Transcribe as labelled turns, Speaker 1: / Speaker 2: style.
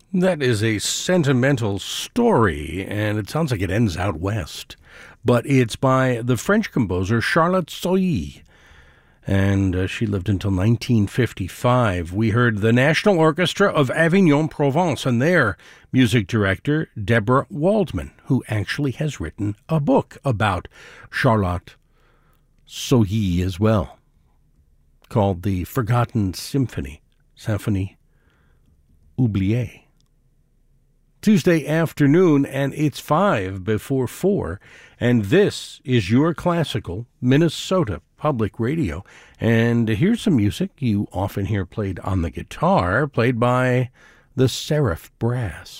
Speaker 1: That is a sentimental story, and it sounds like it ends out west. But it's by the French composer Charlotte Soyer, and she lived until 1955. We heard the National Orchestra of Avignon, Provence, and their music director, Deborah Waldman, who actually has written a book about Charlotte Soyer as well, called The Forgotten Symphony, Symphonie Oubliée. Tuesday afternoon, and it's 5 before 4, and this is your classical Minnesota Public Radio. And here's some music you often hear played on the guitar, played by the Seraph Brass.